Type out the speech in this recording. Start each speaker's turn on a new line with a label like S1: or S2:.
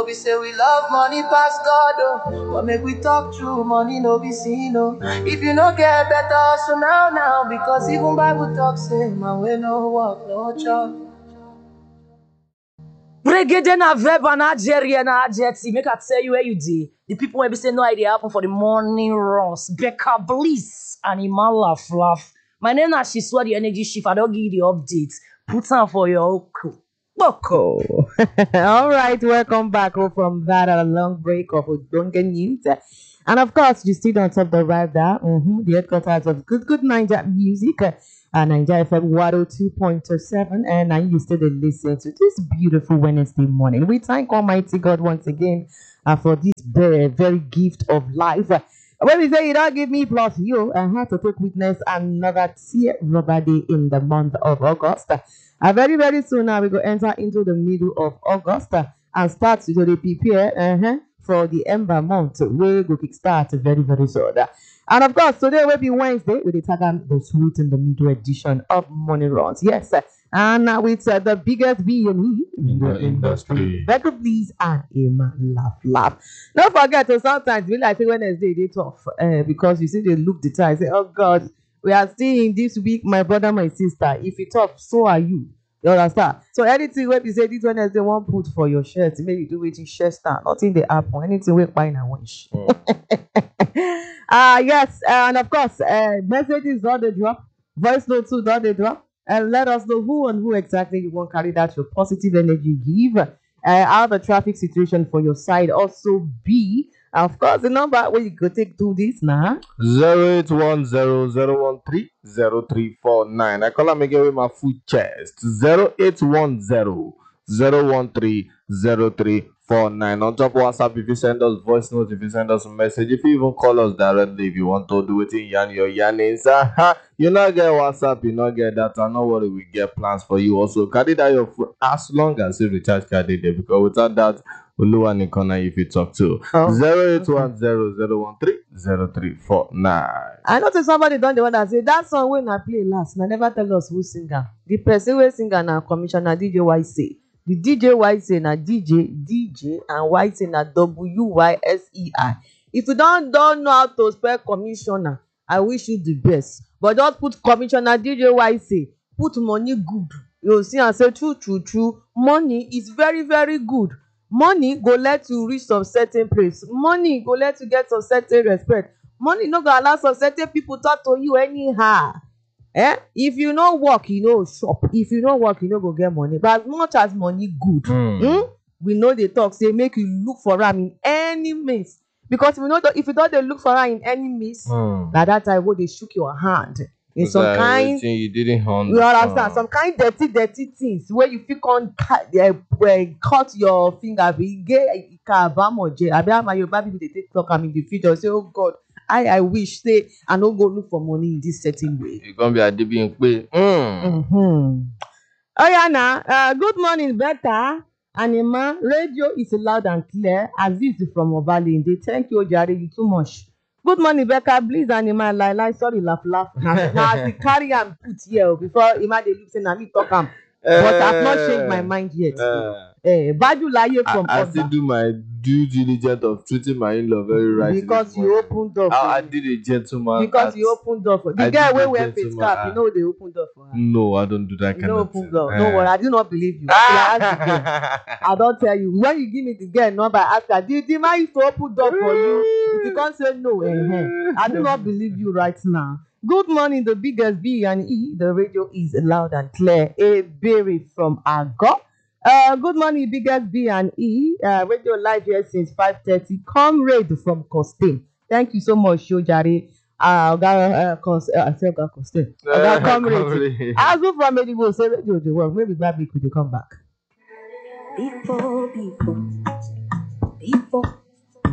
S1: no be say we love money past God, oh. But make we talk true, money no be seen, oh. If you no get better, so now, because even Bible talk say, man, we no work, no job.
S2: Brigade na verb and Algeria na adjective. Make I tell you where you did. The people will be saying no idea happen for the morning runs. Becca Bliss and Iman laugh. My name is Shiswa, the energy shift. I don't give you the updates. Put on for your Boko.
S3: All right, welcome back from that long break of Udonga News. And of course, you still on top the right there. The headquarters of Good Niger Music. Niger FM 102.7, and I used to listen to this beautiful Wednesday morning. We thank Almighty God once again for this very gift of life. When we say you don't give me plus you, I had to take witness another tear rubber day in the month of August. Very, very soon now we go enter into the middle of August and start to prepare for the Ember month. We go kickstart very, very soon. And of course, today will be Wednesday with the Tagan the Sweet in the Middle edition of Money Runs. Yes, and now it's the biggest B&E in the industry. Better please and Emma laugh. Don't forget, sometimes we like Wednesday they tough because you see they look the time say, oh God, we are seeing this week my brother, my sister. If you tough, so are you. You understand? So anything when you say this Wednesday won't put for your shirt, maybe you do it in shirt stand, nothing the apple, anything we buy na wish. Yes, and of course, messages don't they drop, voice notes too don't they drop, and let us know who and who exactly you want to carry that your positive energy give. How the traffic situation for your side also be. Of course, the number where you go take do this now.
S4: 0810-013-0349. I call them again with my full chest. 0810-013-0349. On top of WhatsApp, if you send us voice notes, if you send us a message, if you even call us directly, if you want to do it in your Yannis. You not get WhatsApp, you not get data. No worry, we get plans for you. Also, carry that your phone as long as you recharge card there, because without that, Uluwa Nikona if you talk to 0810-013-0349.
S3: I noticed somebody done the one that say that song when I play last. Now never tell us who singer. The person who singer now Commissioner DJ YC. The DJ YC na DJ and YC na WYSEI. If you don't know how to spell commissioner, I wish you the best. But just put Commissioner DJ YC. Put money good. You'll see and say true. Money is very, very good. Money go let you reach some certain place. Money go let you get some certain respect. Money no go allow some certain people talk to you anyhow. If you no work, you no shop. If you no work, you no go get money. But as much as money good, we know they talk say make you look for am in any means. Because we know that if you don't look for am in any means, na that time go they shook your hand. In some kind,
S4: you didn't
S3: you understand some kind dirty things where you feel can't cut your finger. We get baby they take talk in the future. Say, oh God, I wish say I don't go look for money in this certain way.
S4: You're gonna be a DB.
S3: Oh yeah, now good morning, better. Anima radio is loud and clear. Aziz from Obali. They thank you, Jari, you too much. Good morning, Becca. Please, Anima, like, sorry, laugh. Now, as we carry and put here before Ima they look saying, me talk am. But I've not changed my mind yet. Badu lie from
S4: I still do my due diligence of treating my in-law very right.
S3: Because you opened door for
S4: I did a gentleman.
S3: Because you opened door for the guy where wear face cap, you know they opened door for her.
S4: No, I don't do that kind of thing.
S3: No worry, I do not believe you. I don't tell you. When you give me the girl number, ask her, the man used to open door for you. If you can't say no, I do not believe you right now. Good morning, the biggest B and E. The radio is loud and clear. A berry from Ago. Good morning, biggest B and E. Radio live here since 5:30. Comrade from Costain. Thank you so much, Shojari. Comrade. As well from Medigo, say radio the work. Maybe Baby could come back.
S5: Before